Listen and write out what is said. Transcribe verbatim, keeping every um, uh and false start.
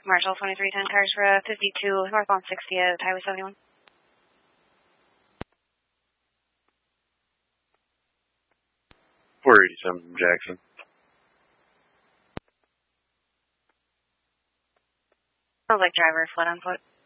Marshall twenty-three ten, cars for uh, fifty-two, northbound sixtieth, Highway seventy-one. four eighty-seven from Jackson. Sounds like driver fled on foot.